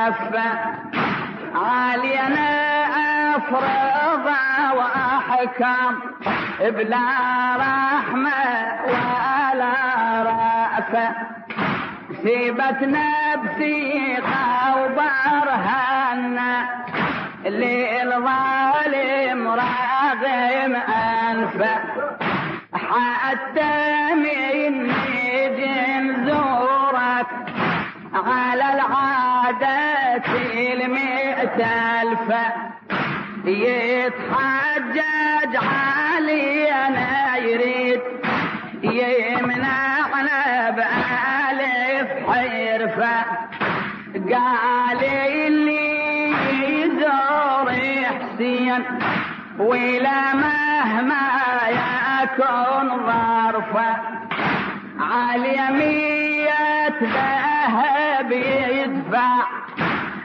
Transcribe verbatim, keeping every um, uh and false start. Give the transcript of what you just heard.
علينا أفرض وأحكام بلا رحمة ولا رأفة، سيبتنا بثيقة وبرهنا للظالم راغم أنفه، حتى من نجي نزورك على العادة المئة ألفة، يتحجج علينا يريد يمنعنا بألف حرفة، قال اللي يزور حسين ولا مهما يكون ظرفه، على مية ذهب يدفع